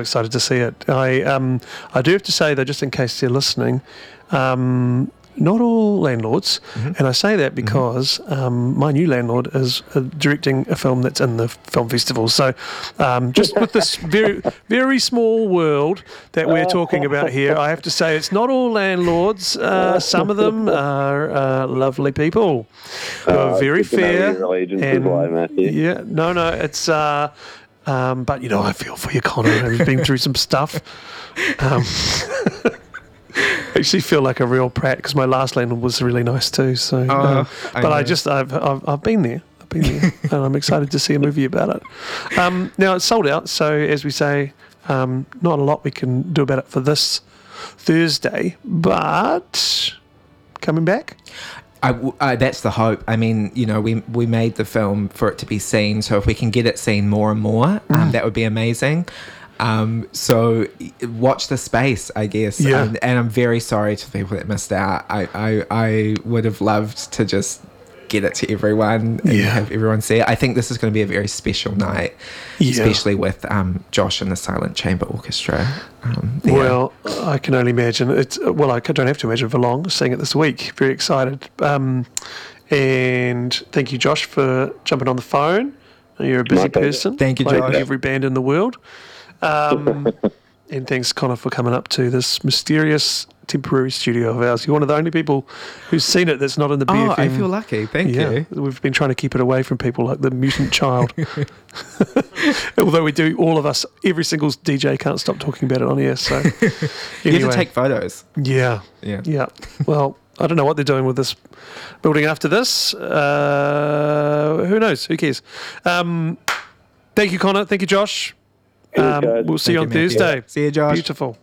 Excited to see it. I do have to say though, just in case you're listening, not all landlords, and I say that because my new landlord is directing a film that's in the film festival. So just with this very, very small world that we're talking about here, I have to say it's not all landlords. Some of them are lovely people who are very fair. Yeah, no, it's... but, I feel for you, Connor. I've been through some stuff. I actually feel like a real prat because my last landlord was really nice too. So, I've been there. And I'm excited to see a movie about it. Now it's sold out, so as we say, not a lot we can do about it for this Thursday. But coming back. That's the hope. I mean, we made the film for it to be seen, so if we can get it seen more and more, that would be amazing. So watch the space, I guess. Yeah. And I'm very sorry to the people that missed out. I would have loved to just get it to everyone and have everyone see it. I think this is going to be a very special night, especially with Josh and the Silent Chamber Orchestra. Well, I can only imagine. I don't have to imagine for long, seeing it this week. Very excited. And thank you, Josh, for jumping on the phone. You're a busy person. Thank you, playing Josh. Every band in the world. And thanks, Connor, for coming up to this mysterious temporary studio of ours. You're one of the only people who's seen it that's not in the BFM. Oh, I feel lucky. Thank you. We've been trying to keep it away from people like the mutant child. Although we do, all of us, every single DJ can't stop talking about it on air. So anyway. You have to take photos. Yeah. Well, I don't know what they're doing with this building after this. Who knows? Who cares? Thank you, Connor. Thank you, Josh. We'll see you on Thursday. See you, Josh. Beautiful.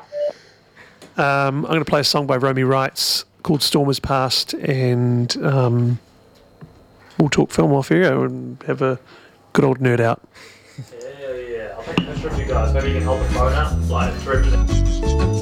I'm going to play a song by Romy Wrights called Storm Has Passed, and we'll talk film off air and have a good old nerd out. Yeah. I'll take a picture of you guys. Maybe you can hold the phone up, like, to represent.